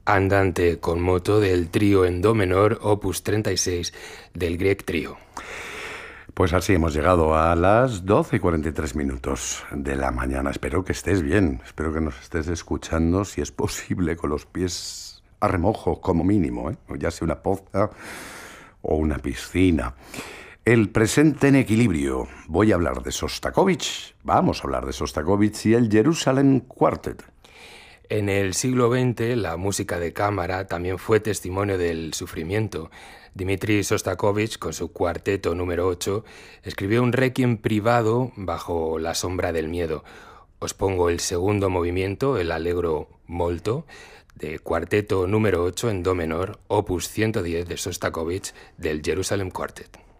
Andante con moto del trío en do menor, opus 36 del Grieg Trío. Pues así hemos llegado a las 12:43 de la mañana. Espero que estés bien, espero que nos estés escuchando, si es posible, con los pies a remojo, como mínimo, o ya sea una poza o una piscina. El presente en equilibrio. Voy a hablar de Sostakovich, vamos a hablar de Sostakovich y el Jerusalem Quartet. En el siglo XX, la música de cámara también fue testimonio del sufrimiento. Dmitri Sostakovich, con su cuarteto número 8, escribió un requiem privado bajo la sombra del miedo. Os pongo el segundo movimiento, el Allegro molto, de cuarteto número 8 en do menor, opus 110 de Sostakovich, del Jerusalem Quartet.